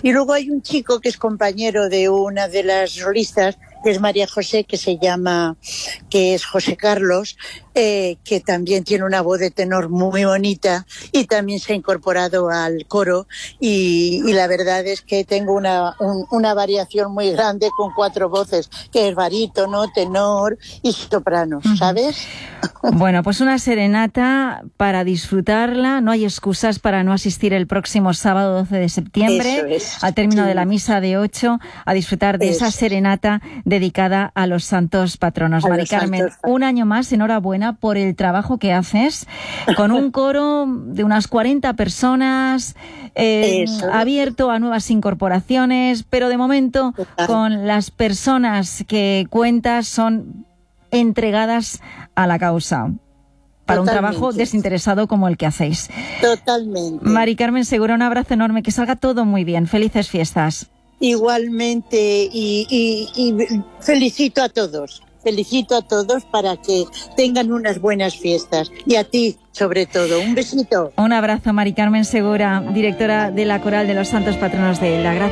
Y luego hay un chico que es compañero de una de las solistas, que es María José, que es José Carlos, que también tiene una voz de tenor muy bonita y también se ha incorporado al coro y la verdad es que tengo una variación muy grande con 4 voces, que es barítono, tenor y soprano, ¿sabes? Bueno, pues una serenata para disfrutarla, no hay excusas para no asistir el próximo sábado 12 de septiembre, al término de la misa de 8, a disfrutar de esa serenata dedicada a los santos patronos. Mari Carmen, un año más, enhorabuena por el trabajo que haces, con un coro de unas 40 personas, abierto a nuevas incorporaciones, pero de momento con las personas que cuentas son entregadas a la causa, para un trabajo desinteresado como el que hacéis. Totalmente. Mari Carmen Segura, un abrazo enorme, que salga todo muy bien. Felices fiestas. Igualmente, y felicito a todos para que tengan unas buenas fiestas. Y a ti, sobre todo, un besito. Un abrazo, Mari Carmen Segura, directora de la Coral de los Santos Patronos de la Gracia.